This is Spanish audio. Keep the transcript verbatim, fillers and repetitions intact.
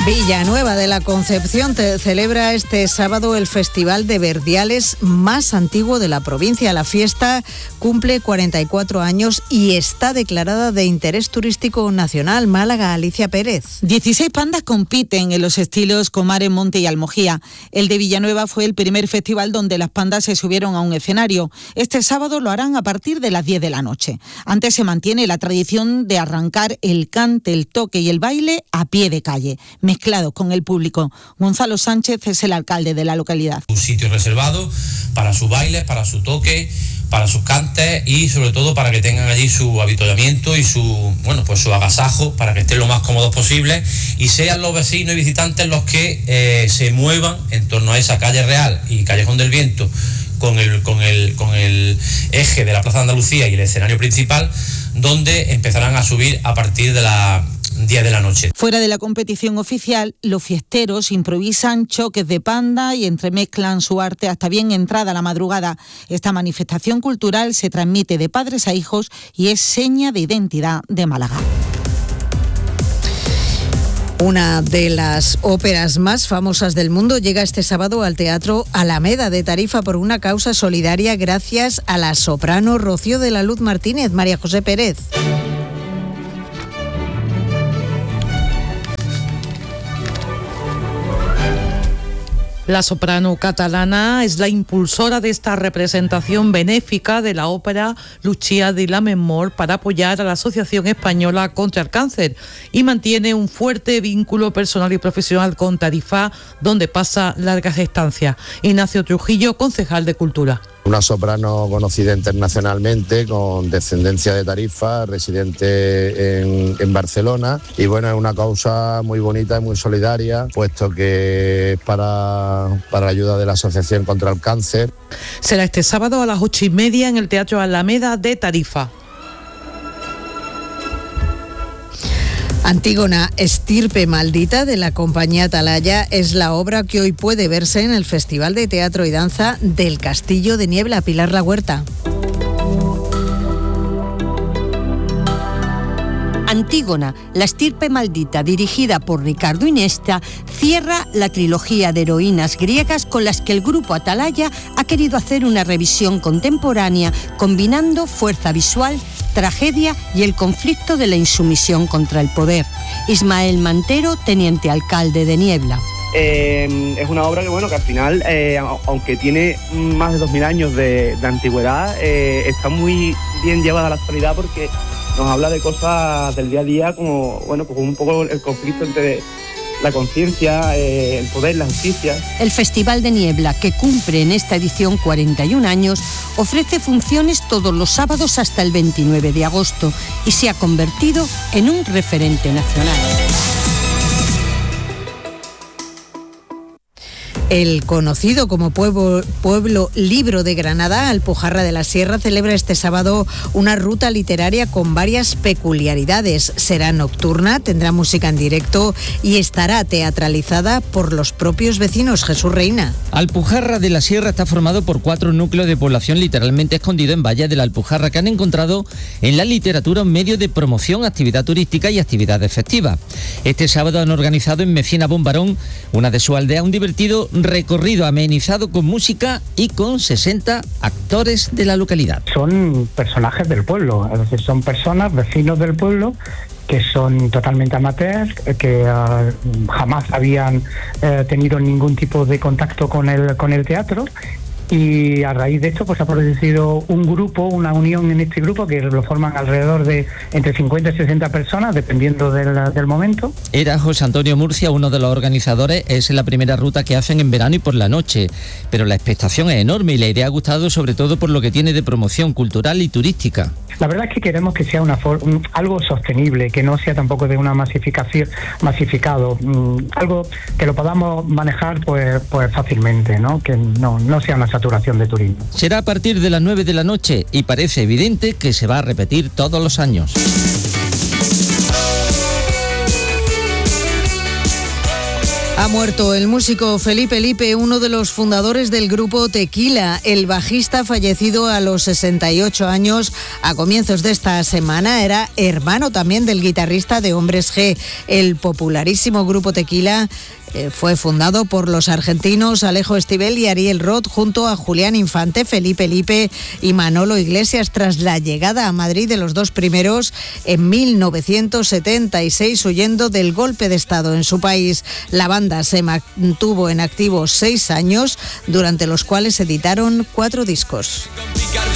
Villanueva de la Concepción te celebra este sábado el Festival de Verdiales más antiguo de la provincia. La fiesta cumple cuarenta y cuatro años y está declarada de interés turístico nacional. Málaga, Alicia Pérez. dieciséis pandas compiten en los estilos Comares, Monte y Almojía. El de Villanueva fue el primer festival donde las pandas se subieron a un escenario. Este sábado lo harán a partir de las diez de la noche. Antes se mantiene la tradición de arrancar el cante, el toque y el baile a pie de calle, mezclados con el público. Gonzalo Sánchez es el alcalde de la localidad. Un sitio reservado para sus bailes, para su toque, para sus cantes y sobre todo para que tengan allí su avituallamiento y su, bueno, pues su agasajo, para que estén lo más cómodos posible y sean los vecinos y visitantes los que eh, se muevan en torno a esa calle Real y Callejón del Viento con el, con el, con el eje de la Plaza de Andalucía y el escenario principal, donde empezarán a subir a partir de la diez de la noche. Fuera de la competición oficial, los fiesteros improvisan choques de panda y entremezclan su arte hasta bien entrada la madrugada. Esta manifestación cultural se transmite de padres a hijos y es seña de identidad de Málaga. Una de las óperas más famosas del mundo llega este sábado al Teatro Alameda de Tarifa por una causa solidaria gracias a la soprano Rocío de la Luz Martínez. María José Pérez. La soprano catalana es la impulsora de esta representación benéfica de la ópera Lucia di Lammermoor para apoyar a la Asociación Española contra el Cáncer y mantiene un fuerte vínculo personal y profesional con Tarifa, donde pasa largas estancias. Ignacio Trujillo, concejal de Cultura. Una soprano conocida internacionalmente, con descendencia de Tarifa, residente en, en Barcelona. Y bueno, es una causa muy bonita y muy solidaria, puesto que es para, para ayuda de la Asociación contra el Cáncer. Será este sábado a las ocho y media en el Teatro Alameda de Tarifa. Antígona, estirpe maldita, de la compañía Atalaya, es la obra que hoy puede verse en el Festival de Teatro y Danza del Castillo de Niebla. Pilar La Huerta. Antígona, la estirpe maldita, dirigida por Ricardo Iniesta, cierra la trilogía de heroínas griegas con las que el grupo Atalaya ha querido hacer una revisión contemporánea, combinando fuerza visual, tragedia y el conflicto de la insumisión contra el poder. Ismael Mantero, teniente alcalde de Niebla. Eh, es una obra que, bueno, que al final, eh, aunque tiene más de dos mil años de, de antigüedad, eh, está muy bien llevada a la actualidad porque nos habla de cosas del día a día, como, bueno, pues un poco el conflicto entre la conciencia, eh, el poder, la justicia. El Festival de Niebla, que cumple en esta edición cuarenta y un años, ofrece funciones todos los sábados hasta el veintinueve de agosto y se ha convertido en un referente nacional. El conocido como pueblo, pueblo Libro de Granada, Alpujarra de la Sierra, celebra este sábado una ruta literaria con varias peculiaridades. Será nocturna, tendrá música en directo y estará teatralizada por los propios vecinos. Jesús Reina. Alpujarra de la Sierra está formado por cuatro núcleos de población literalmente escondidos en valles de la Alpujarra que han encontrado en la literatura un medio de promoción, actividad turística y actividades festivas. Este sábado han organizado en Mecina Bombarón, una de sus aldeas, un divertido recorrido amenizado con música y con sesenta actores de la localidad. Son personajes del pueblo, es decir, son personas, vecinos del pueblo, que son totalmente amateurs, que uh, jamás habían uh, tenido ningún tipo de contacto con el, con el teatro. Y a raíz de esto pues ha producido un grupo, una unión en este grupo que lo forman alrededor de entre cincuenta y sesenta personas, dependiendo del, del momento. Era José Antonio Murcia, uno de los organizadores. Es la primera ruta que hacen en verano y por la noche, pero la expectación es enorme y la idea ha gustado sobre todo por lo que tiene de promoción cultural y turística. La verdad es que queremos que sea una for- un, algo sostenible, que no sea tampoco de una masificación, masificado, um, algo que lo podamos manejar pues, pues fácilmente, ¿no? Que no, no sea una saturación de turismo. Será a partir de las nueve de la noche y parece evidente que se va a repetir todos los años. Ha muerto el músico Felipe Lipe, uno de los fundadores del grupo Tequila. El bajista, fallecido a los sesenta y ocho años a comienzos de esta semana, era hermano también del guitarrista de Hombres G. El popularísimo grupo Tequila eh, fue fundado por los argentinos Alejo Stivel y Ariel Roth, junto a Julián Infante, Felipe Lipe y Manolo Iglesias, tras la llegada a Madrid de los dos primeros en mil novecientos setenta y seis, huyendo del golpe de Estado en su país. La banda se mantuvo en activo seis años, durante los cuales editaron cuatro discos.